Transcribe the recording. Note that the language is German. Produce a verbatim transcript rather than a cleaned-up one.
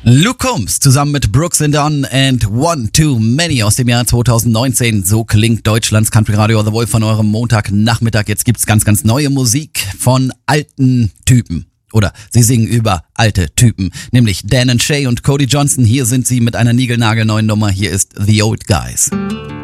Luke Combs zusammen mit Brooks and Dunn and One Too Many aus dem Jahr zwanzig neunzehn. So klingt Deutschlands Country Radio The Wolf von eurem Montagnachmittag. Jetzt gibt's ganz, ganz neue Musik von alten Typen. Oder sie singen über alte Typen. Nämlich Dan and Shay und Cody Johnson. Hier sind sie mit einer niegelnagelneuen Nummer. Hier ist The Old Guys.